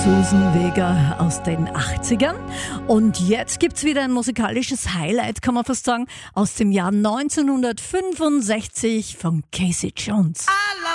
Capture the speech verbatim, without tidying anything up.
Susan Vega aus den achtzigern. Und jetzt gibt's wieder ein musikalisches Highlight, kann man fast sagen, aus dem Jahr neunzehnhundertfünfundsechzig von Casey Jones.